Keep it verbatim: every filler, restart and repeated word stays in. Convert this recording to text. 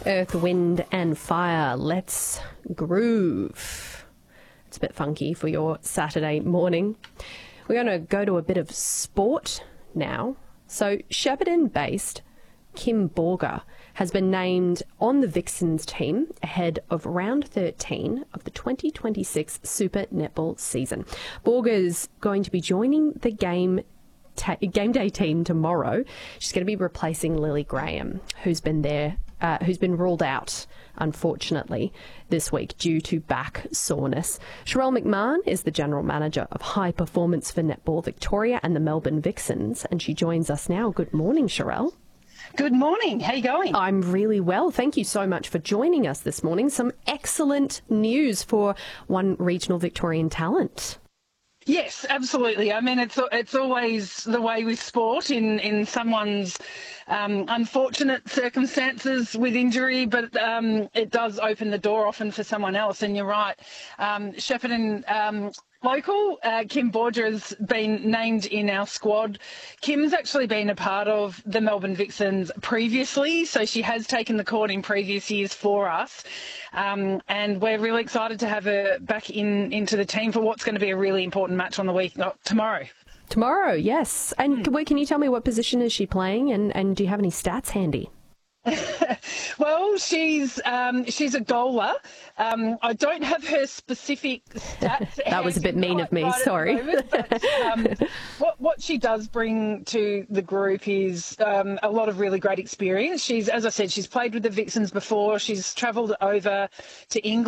Earth, Wind and Fire. Let's groove. It's a bit funky for your Saturday morning. We're going to go to a bit of sport now. So Shepparton-based Kim Borger has been named on the Vixens team ahead of round thirteen of the twenty twenty-six Super Netball season. Borger's going to be joining the game ta- game day team tomorrow. She's going to be replacing Lily Graham, who's been there, uh, who's been ruled out, unfortunately, this week due to back soreness. Sherelle McMahon is the General Manager of High Performance for Netball Victoria and the Melbourne Vixens, and she joins us now. Good morning, Sherelle. Good morning. How are you going? I'm really well. Thank you so much for joining us this morning. Some excellent news for one regional Victorian talent. Yes, absolutely. I mean, it's it's always the way with sport in, in someone's um, unfortunate circumstances with injury, but um, it does open the door often for someone else. And you're right, um, Shepparton um, local, uh, Kim Borger has been named in our squad. Kim's actually been a part of the Melbourne Vixens previously, so she has taken the court in previous years for us. Um, and we're really excited to have her back in into the team for what's going to be a really important match on the week oh, tomorrow. Tomorrow, yes. And mm. can you tell me what position is she playing, and, and do you have any stats handy? Well, she's um, she's a goaler. Um, I don't have her specific stats. That was a bit mean of me, right sorry. Moment, but, um, what, what she does bring to the group is um, a lot of really great experience. She's, as I said, she's played with the Vixens before. She's travelled over to England